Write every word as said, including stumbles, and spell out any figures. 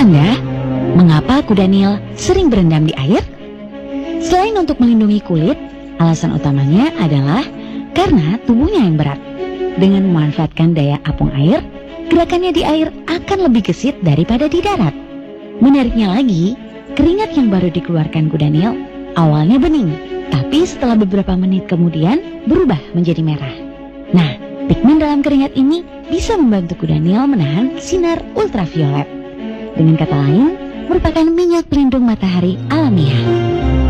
Anda, mengapa kuda Nil sering berendam di air? Selain untuk melindungi kulit, alasan utamanya adalah karena tubuhnya yang berat. Dengan memanfaatkan daya apung air, gerakannya di air akan lebih gesit daripada di darat. Menariknya lagi, keringat yang baru dikeluarkan kuda Nil awalnya bening, tapi setelah beberapa menit kemudian berubah menjadi merah. Nah, pigmen dalam keringat ini bisa membantu kuda Nil menahan sinar ultraviolet. Dengan kata lain, merupakan minyak pelindung matahari alamiah.